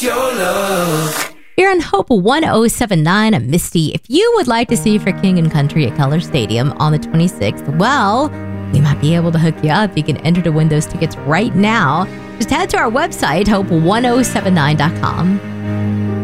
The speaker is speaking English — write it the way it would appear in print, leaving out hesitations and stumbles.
Your love. Here on Hope 1079, I'm Misty. If you would like to see For King and Country at Color Stadium on the 26th, well, we might be able to hook you up. You can enter to win those tickets right now. Just head to our website, hope1079.com.